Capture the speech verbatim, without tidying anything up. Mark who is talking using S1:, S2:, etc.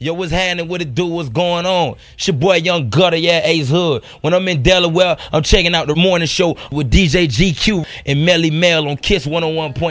S1: Yo, what's happening? What it do? What's going on? It's your boy Young Gutter, yeah, Ace Hood. When I'm in Delaware, I'm checking out the morning show with D J G Q and Melly Mel on Kiss one oh one point